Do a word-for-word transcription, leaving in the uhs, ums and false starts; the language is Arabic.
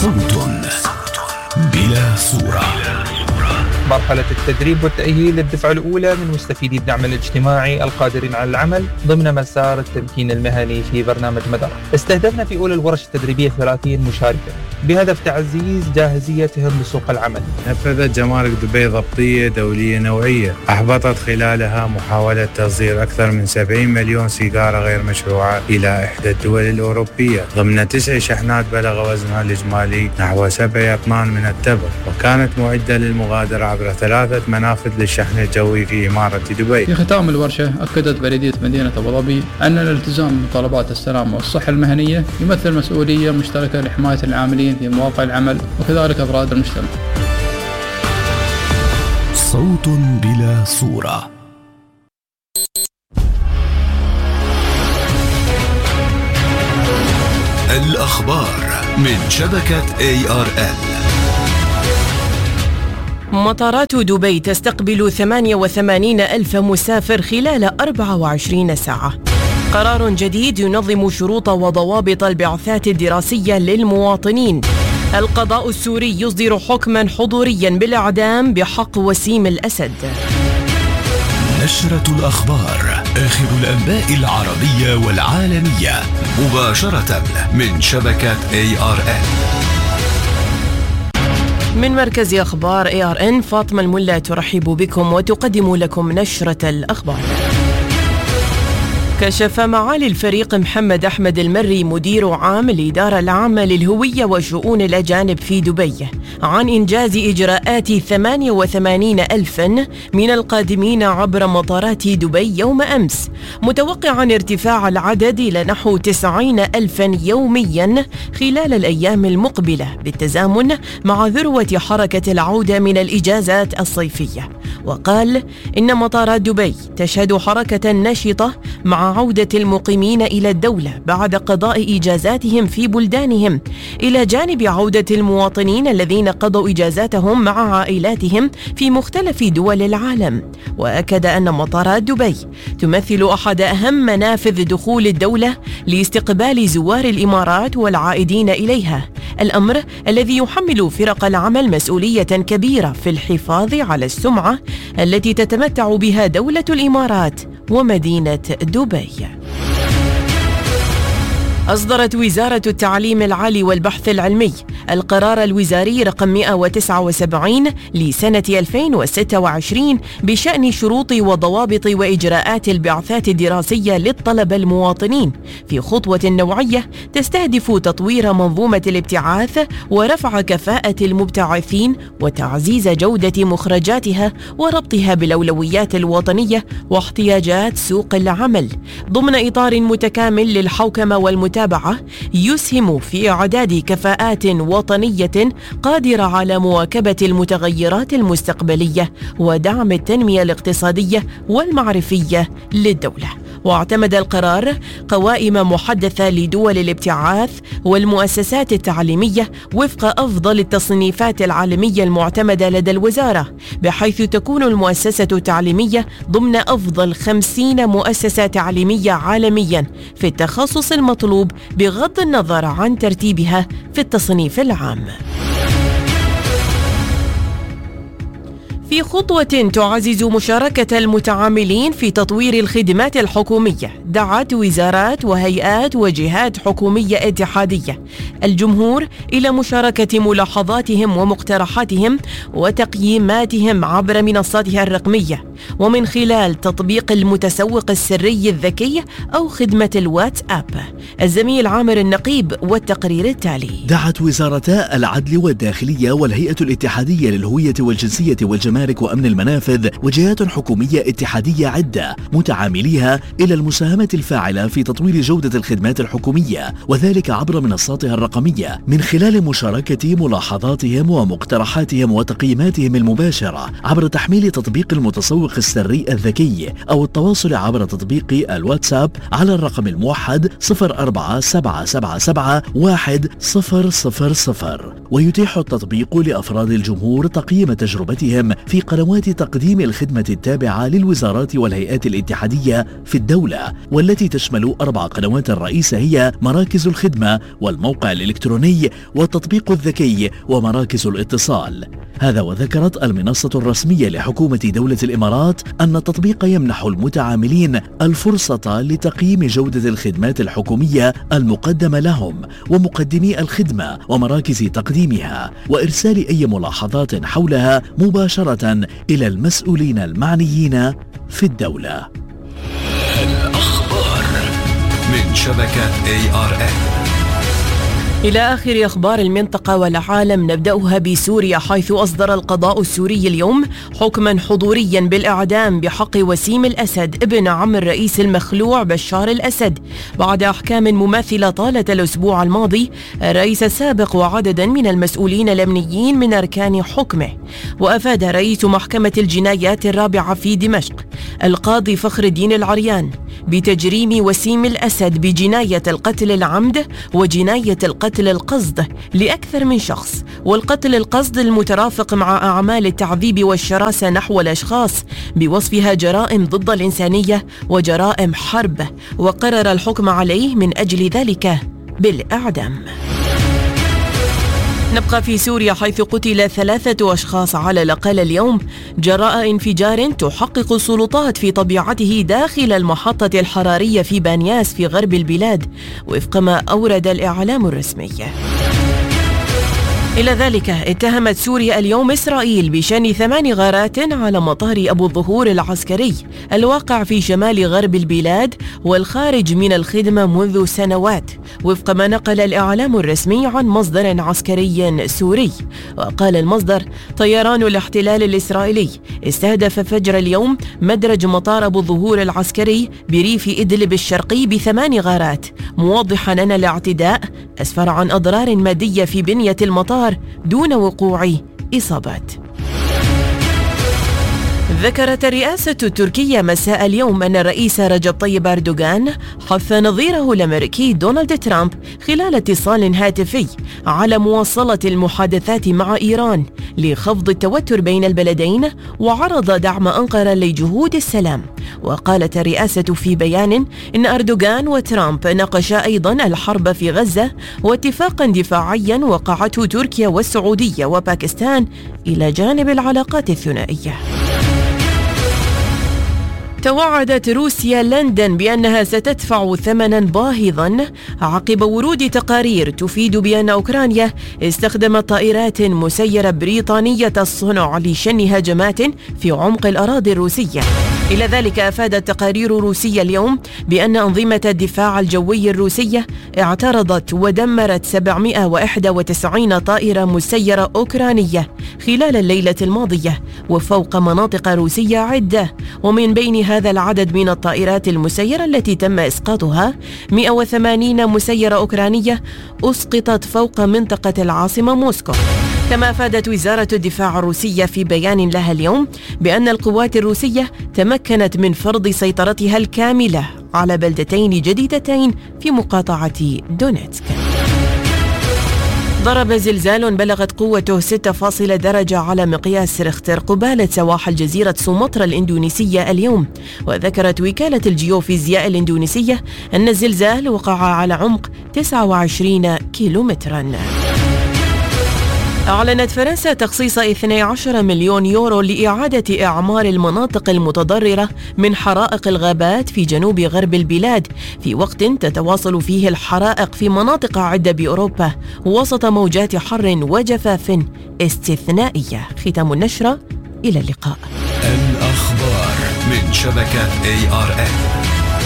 صوت بلا صورة. مرحلة التدريب والتأهيل للدفعة الأولى من مستفيدي الدعم الاجتماعي القادرين على العمل ضمن مسار التمكين المهني في برنامج مدار. استهدفنا في أولى الورش التدريبية ثلاثين مشاركا بهدف تعزيز جاهزيتهم لسوق العمل. نفذت جمارك دبي ضبطية دولية نوعية أحبطت خلالها محاولة تصدير أكثر من سبعين مليون سيجارة غير مشروعة إلى إحدى الدول الأوروبية ضمن تسع شحنات بلغ وزنها الإجمالي نحو سبع أطنان من التبغ، وكانت معدة للمغادرة عبر ثلاثة منافذ للشحن الجوي في إمارة دبي. في ختام الورشة أكدت بلدية مدينة أبو ظبي أن الالتزام بطلبات السلامة والصحة المهنية يمثل مسؤولية مشتركة لحماية العاملين في مواقع العمل وكذلك أفراد المجتمع. صوت بلا صورة. الأخبار من شبكة إيه آر إل. مطارات دبي تستقبل ثمانية وثمانين ألف مسافر خلال أربع وعشرين ساعة. قرار جديد ينظم شروط وضوابط البعثات الدراسية للمواطنين. القضاء السوري يصدر حكما حضوريا بالإعدام بحق وسيم الأسد. نشرة الأخبار، آخر الأنباء العربية والعالمية مباشرة من شبكة إيه آر إن. من مركز أخبار إيه آر إن فاطمة الملا ترحب بكم وتقدم لكم نشرة الأخبار. كشف معالي الفريق محمد أحمد المري مدير عام الإدارة العامة للهوية وشؤون الأجانب في دبي عن إنجاز إجراءات ثمانية وثمانين ألفاً من القادمين عبر مطارات دبي يوم أمس، متوقعاً ارتفاع العدد إلى نحو تسعين ألفاً يومياً خلال الأيام المقبلة بالتزامن مع ذروة حركة العودة من الإجازات الصيفية. وقال إن مطارات دبي تشهد حركة نشطة مع عودة المقيمين إلى الدولة بعد قضاء إجازاتهم في بلدانهم، إلى جانب عودة المواطنين الذين قضوا إجازاتهم مع عائلاتهم في مختلف دول العالم. وأكد أن مطارات دبي تمثل أحد أهم منافذ دخول الدولة لاستقبال زوار الإمارات والعائدين إليها، الأمر الذي يحمل فرق العمل مسؤولية كبيرة في الحفاظ على السمعة التي تتمتع بها دولة الإمارات ومدينة دبي. أصدرت وزارة التعليم العالي والبحث العلمي القرار الوزاري رقم مئة وتسعة وسبعين لسنة ألفين وستة وعشرين بشأن شروط وضوابط وإجراءات البعثات الدراسية للطلبة المواطنين في خطوة نوعية تستهدف تطوير منظومة الابتعاث ورفع كفاءة المبتعثين وتعزيز جودة مخرجاتها وربطها بالأولويات الوطنية واحتياجات سوق العمل ضمن إطار متكامل للحوكمة والمتابعة يسهم في إعداد كفاءات وطنية قادرة على مواكبة المتغيرات المستقبلية ودعم التنمية الاقتصادية والمعرفية للدولة. واعتمد القرار قوائم محدثة لدول الابتعاث والمؤسسات التعليمية وفق أفضل التصنيفات العالمية المعتمدة لدى الوزارة، بحيث تكون المؤسسة التعليمية ضمن أفضل خمسين مؤسسة تعليمية عالميا في التخصص المطلوب بغض النظر عن ترتيبها في التصنيف العام. في خطوة تعزز مشاركة المتعاملين في تطوير الخدمات الحكومية، دعت وزارات وهيئات وجهات حكومية اتحادية الجمهور إلى مشاركة ملاحظاتهم ومقترحاتهم وتقييماتهم عبر منصاتها الرقمية ومن خلال تطبيق المتسوق السري الذكي أو خدمة الواتساب. الزميل عامر النقيب والتقرير التالي. دعت وزارتا العدل والداخلية والهيئة الاتحادية للهوية والجنسية والجمارك وأمن المنافذ وجهات حكومية اتحادية عدة متعامليها إلى المساهمة الفاعلة في تطوير جودة الخدمات الحكومية، وذلك عبر منصاتها الرقمية من خلال مشاركة ملاحظاتهم ومقترحاتهم وتقييماتهم المباشرة عبر تحميل تطبيق المتسوق الرابط السري الذكي أو التواصل عبر تطبيق الواتساب على الرقم الموحد صفر أربعة سبعة سبعة سبعة واحد صفر صفر صفر. ويتيح التطبيق لأفراد الجمهور تقييم تجربتهم في قنوات تقديم الخدمة التابعة للوزارات والهيئات الاتحادية في الدولة، والتي تشمل أربع قنوات رئيسة هي مراكز الخدمة والموقع الإلكتروني والتطبيق الذكي ومراكز الاتصال. هذا وذكرت المنصة الرسمية لحكومة دولة الإمارات أن التطبيق يمنح المتعاملين الفرصة لتقييم جودة الخدمات الحكومية المقدمة لهم ومقدمي الخدمة ومراكز تقديمها، وإرسال أي ملاحظات حولها مباشرة إلى المسؤولين المعنيين في الدولة. الأخبار من شبكة إيه آر إن. إلى آخر أخبار المنطقة والعالم، نبدأها بسوريا، حيث أصدر القضاء السوري اليوم حكما حضوريا بالإعدام بحق وسيم الأسد ابن عم الرئيس المخلوع بشار الأسد، بعد أحكام مماثلة طالت الأسبوع الماضي الرئيس السابق وعددا من المسؤولين الأمنيين من أركان حكمه. وأفاد رئيس محكمة الجنايات الرابعة في دمشق القاضي فخر الدين العريان بتجريم وسيم الأسد بجناية القتل العمد وجناية القتل القصد لأكثر من شخص، والقتل القصد المترافق مع أعمال التعذيب والشراسة نحو الأشخاص بوصفها جرائم ضد الإنسانية وجرائم حرب، وقرر الحكم عليه من أجل ذلك بالإعدام. نبقى في سوريا، حيث قتل ثلاثة أشخاص على الأقل اليوم جراء انفجار تحقق السلطات في طبيعته داخل المحطة الحرارية في بانياس في غرب البلاد، وفق ما أورد الإعلام الرسمي. إلى ذلك اتهمت سوريا اليوم إسرائيل بشن ثمان غارات على مطار أبو الظهور العسكري الواقع في شمال غرب البلاد والخارج من الخدمة منذ سنوات، وفق ما نقل الإعلام الرسمي عن مصدر عسكري سوري. وقال المصدر: طيران الاحتلال الإسرائيلي استهدف فجر اليوم مدرج مطار أبو الظهور العسكري بريف إدلب الشرقي بثمان غارات، موضحا أن الاعتداء أسفر عن أضرار مادية في بنية المطار دون وقوع إصابات. ذكرت الرئاسة التركية مساء اليوم أن الرئيس رجب طيب أردوغان حث نظيره الأمريكي دونالد ترامب خلال اتصال هاتفي على مواصلة المحادثات مع إيران لخفض التوتر بين البلدين، وعرض دعم أنقرة لجهود السلام. وقالت الرئاسة في بيان إن أردوغان وترامب ناقشا أيضا الحرب في غزة واتفاقا دفاعيا وقعته تركيا والسعودية وباكستان إلى جانب العلاقات الثنائية. توعدت روسيا لندن بأنها ستدفع ثمنا باهظا عقب ورود تقارير تفيد بأن أوكرانيا استخدمت طائرات مسيرة بريطانية الصنع لشن هجمات في عمق الأراضي الروسية. إلى ذلك أفادت تقارير روسية اليوم بأن أنظمة الدفاع الجوي الروسية اعترضت ودمرت سبعمائة وواحد وتسعين طائرة مسيرة أوكرانية خلال الليلة الماضية وفوق مناطق روسية عدة، ومن بين هذا العدد من الطائرات المسيرة التي تم إسقاطها مئة وثمانين مسيرة أوكرانية أسقطت فوق منطقة العاصمة موسكو. كما أفادت وزارة الدفاع الروسية في بيان لها اليوم بأن القوات الروسية تمكنت من فرض سيطرتها الكاملة على بلدتين جديدتين في مقاطعة دونيتسك. ضرب زلزال بلغت قوته ستة فاصلة درجة على مقياس ريختر قبالة سواحل جزيرة سومطرة الإندونيسية اليوم. وذكرت وكالة الجيوفيزياء الإندونيسية أن الزلزال وقع على عمق تسعة وعشرين كيلومترا. أعلنت فرنسا تخصيص اثني عشر مليون يورو لإعادة إعمار المناطق المتضررة من حرائق الغابات في جنوب غرب البلاد في وقت تتواصل فيه الحرائق في مناطق عدة بأوروبا وسط موجات حر وجفاف استثنائية. ختام النشرة، إلى اللقاء. الأخبار من شبكة إيه آر إن.